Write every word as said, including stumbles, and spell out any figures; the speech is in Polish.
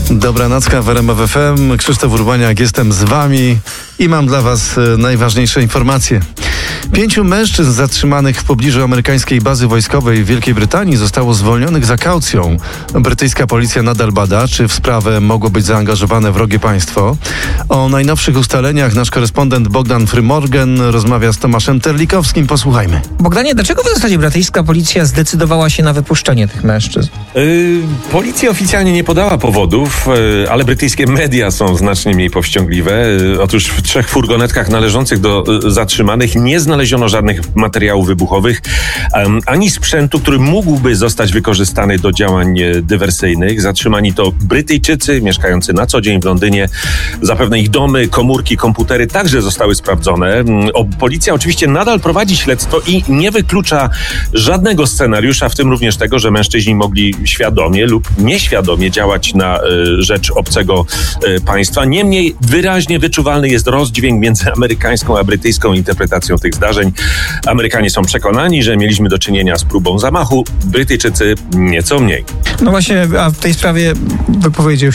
Dobranocka w R M F F M. Krzysztof Urbaniak, jestem z wami i mam dla was najważniejsze informacje. Pięciu mężczyzn zatrzymanych w pobliżu amerykańskiej bazy wojskowej w Wielkiej Brytanii zostało zwolnionych za kaucją. Brytyjska policja nadal bada, czy w sprawę mogło być zaangażowane wrogie państwo. O najnowszych ustaleniach nasz korespondent Bogdan Frymorgan rozmawia z Tomaszem Terlikowskim. Posłuchajmy. Bogdanie, dlaczego w zasadzie brytyjska policja zdecydowała się na wypuszczenie tych mężczyzn? Yy, policja oficjalnie nie podała powodów, yy, ale brytyjskie media są znacznie mniej powściągliwe. Yy, otóż w trzech furgonetkach należących do yy, zatrzymanych nie znaleziono żadnych materiałów wybuchowych, yy, ani sprzętu, który mógłby zostać wykorzystany do działań yy, dywersyjnych. Zatrzymani to Brytyjczycy mieszkający na co dzień w Londynie. Zapewne ich domy, komórki, komputery także zostały sprawdzone. Yy, o, policja oczywiście nadal prowadzi śledztwo i nie wyklucza żadnego scenariusza, w tym również tego, że mężczyźni mogli świadomie lub nieświadomie działać na y, rzecz obcego y, państwa. Niemniej wyraźnie wyczuwalny jest rozdźwięk między amerykańską a brytyjską interpretacją tych zdarzeń. Amerykanie są przekonani, że mieliśmy do czynienia z próbą zamachu, Brytyjczycy nieco mniej. No właśnie, a w tej sprawie wypowiedział